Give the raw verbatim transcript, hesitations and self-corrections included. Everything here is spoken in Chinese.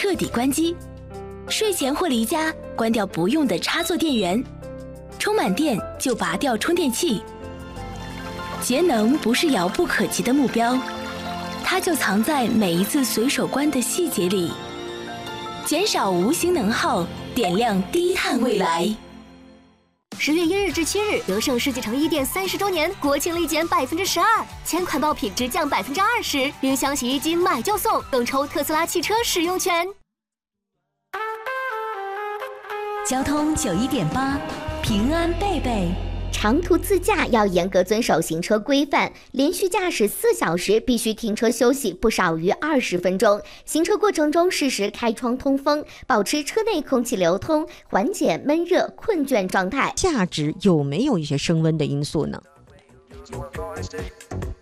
彻底关机。睡前或离家关掉不用的插座电源，充满电就拔掉充电器。节能不是遥不可及的目标，它就藏在每一次随手关的细节里。减少无形能耗，点亮低碳未来。 十月一日至七日，德胜世纪城一店三十周年国庆立减百分之十二，千款爆品直降百分之二十，冰箱、洗衣机买就送，更抽特斯拉汽车使用权。 交通九一点八，平安贝贝。 长途自驾要严格遵守行车规范，连续驾驶四小时必须停车休息不少于二十分钟。行车过程中适时开窗通风，保持车内空气流通，缓解闷热困倦状态。 价值有没有一些升温的因素呢？